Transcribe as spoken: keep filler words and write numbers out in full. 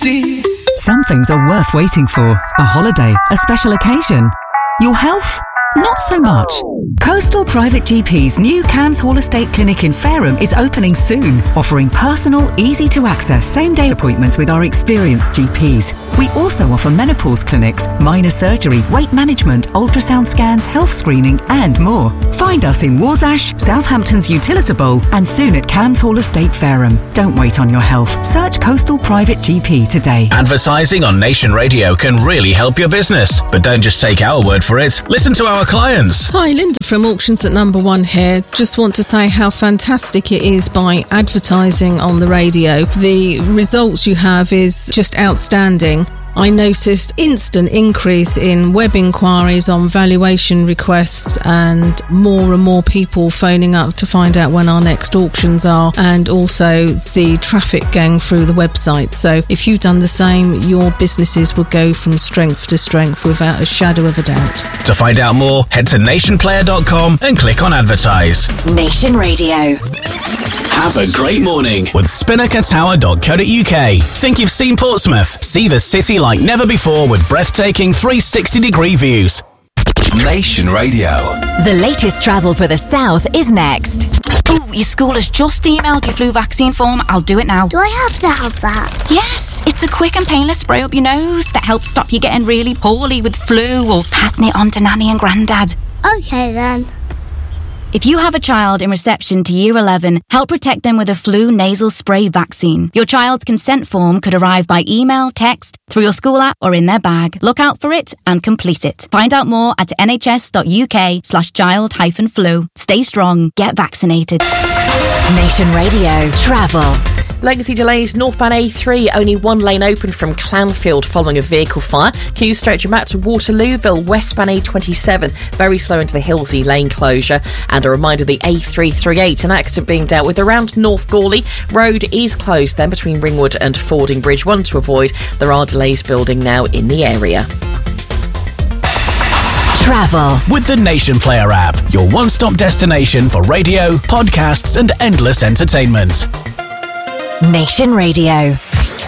fifty. Some things are worth waiting for. A holiday, a special occasion. Your health? Not so much. Coastal Private G P's new Cams Hall Estate Clinic in Fareham is opening soon, offering personal, easy-to-access same-day appointments with our experienced G Ps. We also offer menopause clinics, minor surgery, weight management, ultrasound scans, health screening and more. Find us in Warsash, Southampton's Utilita Bowl and soon at Cams Hall Estate Fareham. Don't wait on your health. Search Coastal Private G P today. Advertising on Nation Radio can really help your business, but don't just take our word for it. Listen to our clients. Hi, Linda from Auctions at Number One here. Just want to say how fantastic it is by advertising on the radio. The results you have is just outstanding. I noticed instant increase in web inquiries on valuation requests and more and more people phoning up to find out when our next auctions are, and also the traffic going through the website. So if you've done the same, your businesses will go from strength to strength without a shadow of a doubt. To find out more, head to nation player dot com and click on advertise. Nation Radio. Have a great morning with spinnaker tower dot co dot uk. Think you've seen Portsmouth? See the city like never before with breathtaking three sixty degree views. Nation Radio. The latest travel for the south is next. Oh, your school has just emailed your flu vaccine form. I'll do it now. Do I have to have that? Yes, it's a quick and painless spray up your nose that helps stop you getting really poorly with flu or passing it on to nanny and granddad. Okay then. If you have a child in reception to Year eleven, help protect them with a flu nasal spray vaccine. Your child's consent form could arrive by email, text, through your school app or in their bag. Look out for it and complete it. Find out more at nhs dot uk slash child hyphen flu. Stay strong, get vaccinated. Nation Radio Travel. Lengthy delays northbound A three, only one lane open from Clanfield following a vehicle fire. Queues stretching back to Waterlooville, westbound A twenty-seven, very slow into the Hillsey lane closure. And a reminder, the A three thirty-eight, an accident being dealt with around North Gawley. Road is closed then between Ringwood and Fording Bridge. One to avoid. There are delays building now in the area. Travel with the Nation Player app, your one-stop destination for radio, podcasts and endless entertainment. Nation Radio.